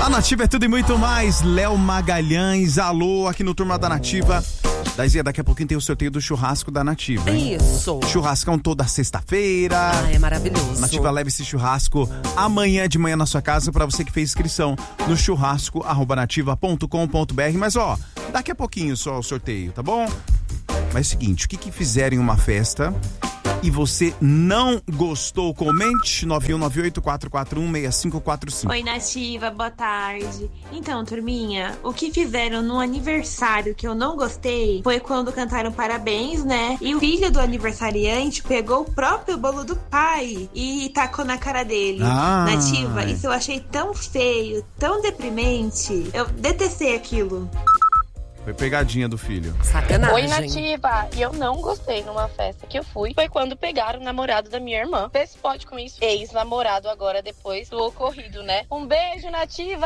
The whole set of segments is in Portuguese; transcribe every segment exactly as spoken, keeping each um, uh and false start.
A Nativa é tudo e muito mais. Léo Magalhães, alô, aqui no Turma da Nativa. Daizinha, daqui a pouquinho tem o sorteio do churrasco da Nativa, hein? Isso. Churrascão toda sexta-feira. Ah, é maravilhoso. Nativa leva esse churrasco amanhã de manhã na sua casa pra você que fez inscrição no churrasco arroba nativa ponto com ponto br. Mas ó, daqui a pouquinho só o sorteio, tá bom? Mas é o seguinte, o que que fizeram em uma festa e você não gostou? Comente nove um nove oito quatro quatro um seis cinco quatro cinco. Oi, Nativa, boa tarde. Então, turminha, o que fizeram no aniversário que eu não gostei foi quando cantaram parabéns, né? E o filho do aniversariante pegou o próprio bolo do pai e tacou na cara dele. Ah. Nativa, isso eu achei tão feio, tão deprimente. Eu detestei aquilo. Foi pegadinha do filho. Sacanagem. Oi, Nativa. E eu não gostei numa festa que eu fui. Foi quando pegaram o namorado da minha irmã. Vê se pode com isso. Ex-namorado agora, depois do ocorrido, né? Um beijo, Nativa!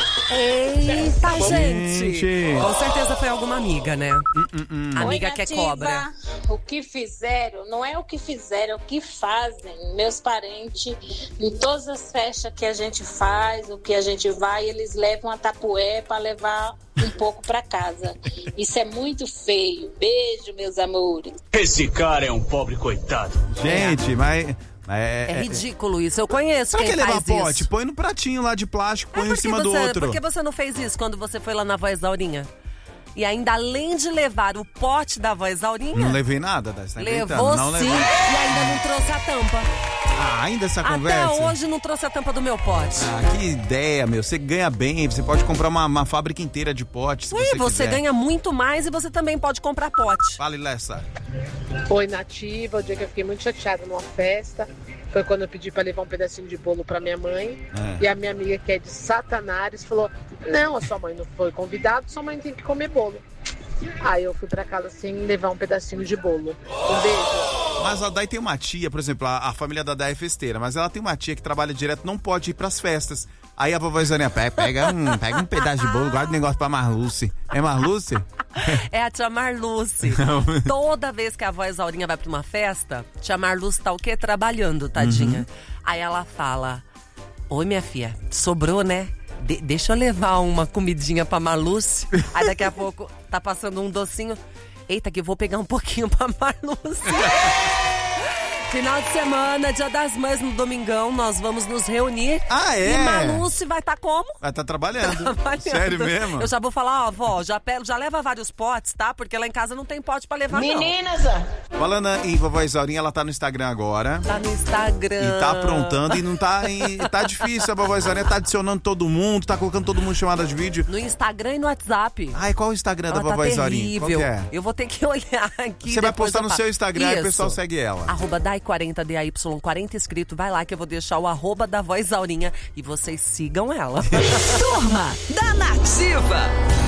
Eita, gente. Gente. Com certeza foi alguma amiga, né? Hum, hum, hum. Amiga Oi, que é Nativa. cobra. O que fizeram, não é o que fizeram, é o que fazem. Meus parentes, em todas as festas que a gente faz, o que a gente vai, eles levam a tapué para levar um pouco para casa. Isso é muito feio. Beijo, meus amores. Esse cara é um pobre coitado. Gente, mas... mas É, é ridículo isso. Eu conheço Pra quem que levar faz pote? isso. Põe no pratinho lá de plástico, põe É um em porque cima do você, outro. Por que você não fez isso quando você foi lá na Voz Aurinha? E ainda além de levar o pote da Voz Aurinha, Não levei nada, Dai, você tá levou inventando. Não sim levou. e ainda não trouxe a tampa. Ah, ainda essa Até conversa? hoje não trouxe a tampa do meu pote. Ah, que ideia, meu. Você ganha bem, você pode comprar uma, uma fábrica inteira de potes. Se Ui, você, você quiser. ganha muito mais e você também pode comprar pote. Fale, Lessa. Oi, Nativa. O dia que eu fiquei muito chateada numa festa foi quando eu pedi pra levar um pedacinho de bolo pra minha mãe. É. E a minha amiga, que é de Satanares, falou: não, a sua mãe não foi convidada, sua mãe tem que comer bolo. Aí eu fui pra casa sem levar um pedacinho de bolo. Um beijo. Mas a Dai tem uma tia, por exemplo, a, a família da Dai é festeira, mas ela tem uma tia que trabalha direto, não pode ir pras festas. Aí a vovó Isaninha pega, pega, um, pega um pedaço de bolo, guarda o negócio pra Marluce. É Marluce? É a tia Marluce. Toda vez que a Voz Aurinha vai pra uma festa, tia Marluce tá o quê? Trabalhando, tadinha. Uhum. Aí ela fala: oi, minha filha, sobrou, né? De- deixa eu levar uma comidinha pra Marluce. Aí daqui a pouco tá passando um docinho. Eita, que eu vou pegar um pouquinho pra Marluce. Final de semana, Dia das Mães no domingão, nós vamos nos reunir. Ah, é? E Marluce vai estar tá como? Vai estar trabalhando. Trabalhando. Sério mesmo? Eu já vou falar, ó, vó, já, pe- já leva vários potes, tá? Porque lá em casa não tem pote pra levar, Meninas, não. Falando em vovó Isaurinha, ela tá no Instagram agora. Tá no Instagram. E tá aprontando e não tá... E tá difícil, a vovó Isaurinha tá adicionando todo mundo, tá colocando todo mundo em chamada de vídeo. No Instagram e no WhatsApp. Ai, qual é o Instagram Ela da vovó tá Isaurinha? Qual terrível. que é? Eu vou ter que olhar aqui. Você vai depois postar eu no falo. seu Instagram Isso. e o pessoal segue ela. Arroba Dai quarenta, D A Y quarenta escrito. Vai lá que eu vou deixar o arroba da Voz Aurinha e vocês sigam ela. Turma da Nativa.